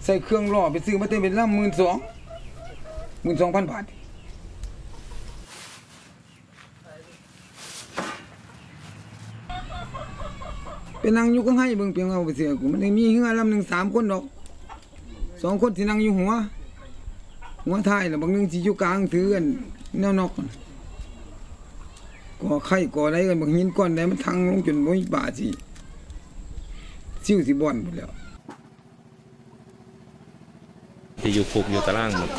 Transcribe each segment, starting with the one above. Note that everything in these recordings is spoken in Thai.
ใส่เครื่องล่อไปซื้อมาเต็มเป็นละ12,000 บาทเป็นนั่งอยู่ก็ให้เบิ่งเพียงเอาไปเสียกูมันมีเฮือลำหนึ่ง3 คนดอก2 คนสินั่งอยู่หัวท้ายแล้วบางนึงสิอยู่กลางถือกันแนวนอกก่อไข่ก่ออะไรกันบางหินก้อนใดมันทังลงจนบ่มีป่าสิซิ่วสิบ่อนหมดแล้วที่อยู่คุกอยู่ตารางหมด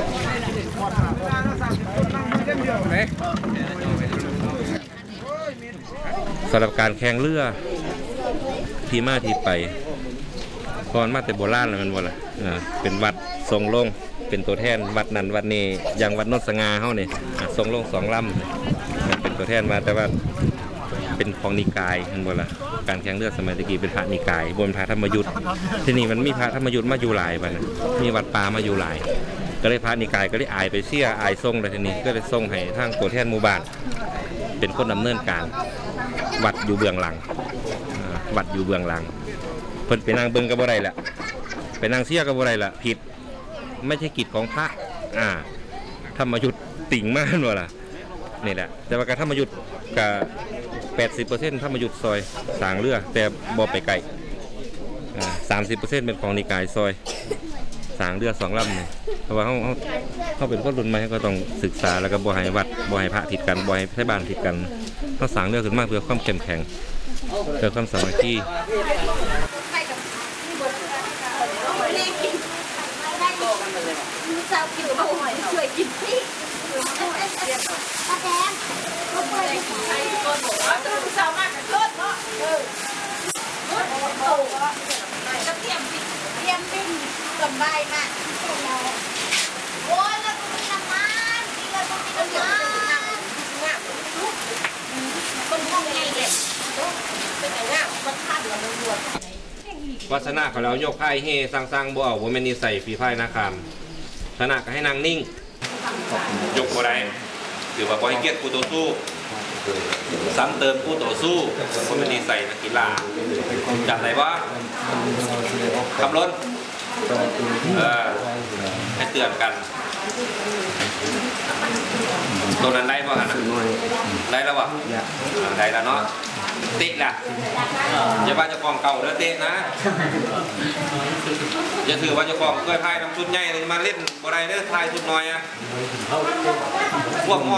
สำหรับการแข่งเรือที่มาที่ไปก่อนมาแต่โบราณแล้วมันบ่ล่ะเป็นวัดทรงลงเป็นตัวแทนวัดนั้นวัดนี้อย่างวัดโนนสง่าเฮานี่ทรงลง2 ลำเป็นตัวแทนมาแต่ว่าเป็นของนิกายมันบ่ล่ะการแข่งเรือสมัยตะกี้เป็นพระนิกายบนพระธรรมยุทธ์ที่นี่มันมีพระธรรมยุทธ์มาอยู่หลายบัดนั้นมีวัดป่ามาอยู่หลายก็เลยพระนิกายก็เลยอายไปเสียอายทรงเลยทีนี้ก็เลยทรงให้ทางตัวแทนหมู่บ้านเป็นคนดำเนินการวัดอยู่เบื้องหลังวัดอยู่เบื้องหลังเพิ่นไปนั่งเบิ่งก็บ่ได้ละไปนั่งเสียก็บ่ได้ละผิดไม่ใช่กิจของพระธรรมยุทธ์ติ่งมากนั่นล่ะนี่แหละแต่ว่าการธรรมยุทธ์กับ80%ธรรมยุทธ์ซอยสร้างเรือแต่บ่ไปไกล30%เป็นของนิกายซอยสร้างเรือ2 ลำนี่เพราะว่าเขาเป็นคนรุ่นใหม่ก็ต้องศึกษาแล้วก็บ่ให้วัดบ่ให้พระผิดกันบ่ให้ไทบ้านผิดกันเขาสร้างเรือขึ้นมาเพื่อความเข้มแข็งเพื่อความสามัคคีเจ้ากินเอาหอยช่วยกินสิป้าแดงก็ไปใส่ก้นบอกว่าจะเจ้ามากกับรถเนาะรถโตจะเตรียมปิ้งสบายมากโอ้ยแล้วก็มีน้ำมันมีแล้วก็มีน้ำมันต้นห้องใหญ่เลยเป็นไงง่ายมันทันกับมันรวดวัฒนาเขาแล้วยกไพ่เฮสร้างบ่เอาบ่แม่นนิสัยฝีพายนาคามชนะก็ให้นางนิ่งยกบ่ได้หรือว่าบ่ให้เกียรติผู้ต่อสู้ซ้ำเติมผู้ต่อสู้บ่แม่นนิสัยนักกีฬาจำได้บ่ขับรถให้เตือนกันตัวนั้นได้บ่ฮะได้แล้วบ่ได้แล้วเนาะเตะล่ะอย่าว่าจะกองเก่าเด้อเตะนะอย่าถือว่าจะกองเคยพายน้ำชุดใหญ่เลยมาเล่นบ่ได้เด้อพายชุดน้อยอ่ะพวก